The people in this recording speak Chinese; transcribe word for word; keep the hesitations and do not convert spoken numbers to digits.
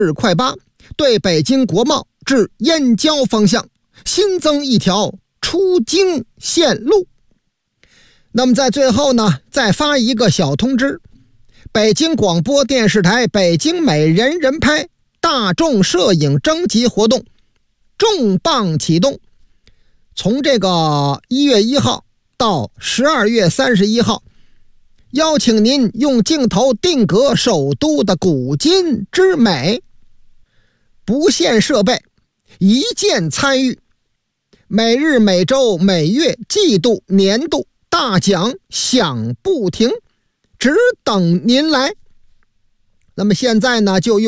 日快八对北京国贸至燕郊方向新增一条出京线路。那么在最后呢，再发一个小通知，北京广播电视台北京美人人拍大众摄影征集活动重磅启动，从这个一月一号到十二月三十一号，邀请您用镜头定格首都的古今之美，不限设备，一键参与，每日每周每月季度年度大奖响不停，只等您来。那么现在呢，就用